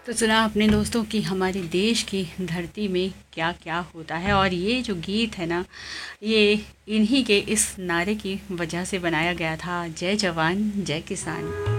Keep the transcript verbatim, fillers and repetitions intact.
तो सुना अपने दोस्तों कि हमारे देश की धरती में क्या क्या होता है। और ये जो गीत है ना, ये इन्हीं के इस नारे की वजह से बनाया गया था, जय जवान जय किसान।